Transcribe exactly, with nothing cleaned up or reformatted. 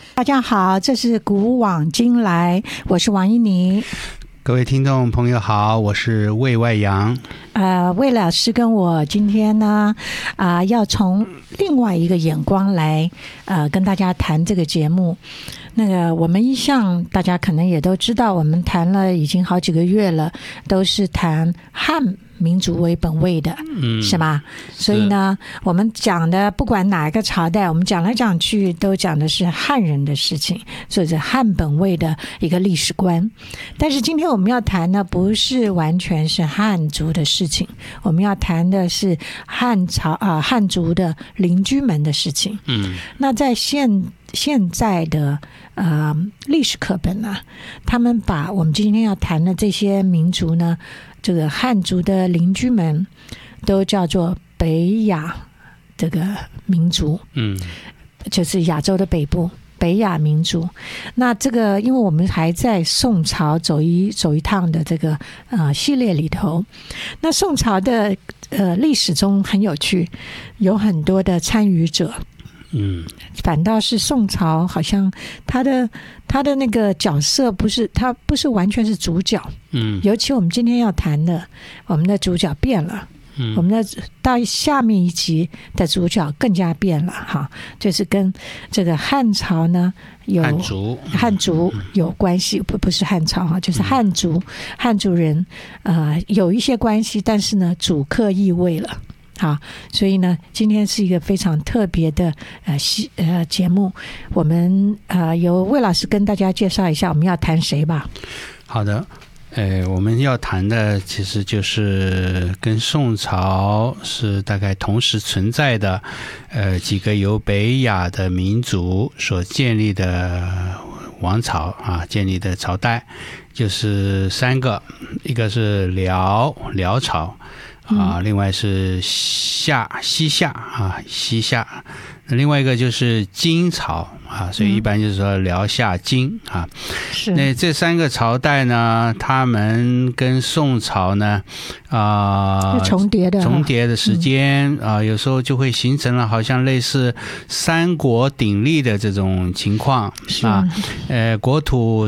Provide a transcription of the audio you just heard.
大家好，这是古往今来，我是王一妮。 各位听众朋友好，我是魏外阳。 呃，魏老师跟我今天呢，啊、呃，要从另外一个眼光来，呃，跟大家谈这个节目。那个我们一向大家可能也都知道，我们谈了已经好几个月了，都是谈汉民族为本位的，嗯，是吗？所以呢，我们讲的不管哪一个朝代，我们讲来讲去都讲的是汉人的事情，所以是汉本位的一个历史观。但是今天我们要谈的不是完全是汉族的事情，我们要谈的是汉朝啊、呃、汉族的邻居们的事情。嗯，那在现现在的呃历史课本呢，他们把我们今天要谈的这些民族呢，这个汉族的邻居们都叫做北亚这个民族，嗯，就是亚洲的北部北亚民族。那这个因为我们还在宋朝走一走一趟的这个呃系列里头，那宋朝的呃历史中很有趣，有很多的参与者。嗯，反倒是宋朝好像他的他的那个角色不是他不是完全是主角，嗯，尤其我们今天要谈的，我们的主角变了，嗯，我们的到下面一集的主角更加变了哈，就是跟这个汉朝呢有汉族汉族有关系，不不是汉朝哈，就是汉族、嗯、汉族人呃有一些关系，但是呢主客易位了。好，所以呢，今天是一个非常特别的呃戏呃节目，我们呃由魏老师跟大家介绍一下我们要谈谁吧。 好的，呃，我们要谈的其实就是跟宋朝是大概同时存在的，呃，几个由北亚的民族所建立的王朝啊，建立的朝代，就是三个，一个是辽辽朝。啊，另外是夏西夏啊，西夏，另外一个就是金朝啊，所以一般就是说辽夏金啊。是。那这三个朝代呢，他们跟宋朝呢，啊、呃， 重叠的重叠的时间啊、呃，有时候就会形成了好像类似三国鼎立的这种情况啊。呃，国土